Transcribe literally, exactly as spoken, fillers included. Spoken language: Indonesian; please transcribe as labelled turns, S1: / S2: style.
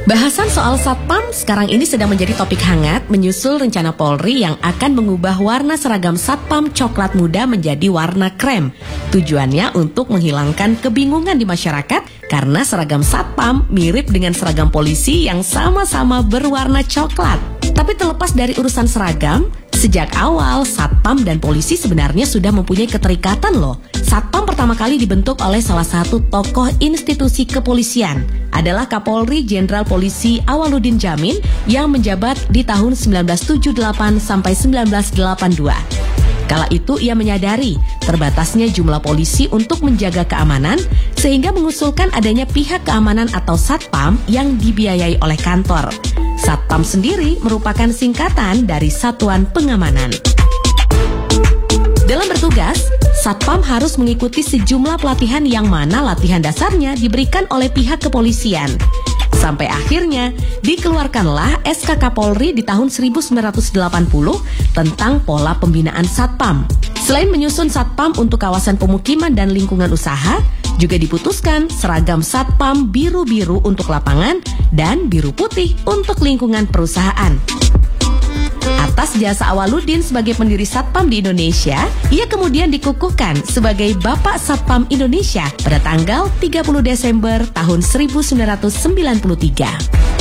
S1: Bahasan soal Satpam sekarang ini sedang menjadi topik hangat menyusul rencana Polri yang akan mengubah warna seragam Satpam coklat muda menjadi warna krem. Tujuannya untuk menghilangkan kebingungan di masyarakat karena seragam Satpam mirip dengan seragam polisi yang sama-sama berwarna coklat. Tapi terlepas dari urusan seragam, sejak awal Satpam dan polisi sebenarnya sudah mempunyai keterikatan loh. Satpam pertama kali dibentuk oleh salah satu tokoh institusi kepolisian, adalah Kapolri Jenderal Polisi Awaludin Djamin yang menjabat di tahun sembilan belas tujuh puluh delapan sampai sembilan belas delapan puluh dua. Kala itu ia menyadari terbatasnya jumlah polisi untuk menjaga keamanan sehingga mengusulkan adanya pihak keamanan atau Satpam yang dibiayai oleh kantor. Satpam sendiri merupakan singkatan dari Satuan Pengamanan. Dalam bertugas, Satpam harus mengikuti sejumlah pelatihan yang mana latihan dasarnya diberikan oleh pihak kepolisian. Sampai akhirnya dikeluarkanlah S K Kapolri di tahun seribu sembilan ratus delapan puluh tentang pola pembinaan Satpam. Selain menyusun Satpam untuk kawasan pemukiman dan lingkungan usaha, juga diputuskan seragam Satpam biru-biru untuk lapangan dan biru putih untuk lingkungan perusahaan. Atas jasa Awaludin sebagai pendiri Satpam di Indonesia, ia kemudian dikukuhkan sebagai Bapak Satpam Indonesia pada tanggal tiga puluh Desember tahun seribu sembilan ratus sembilan puluh tiga.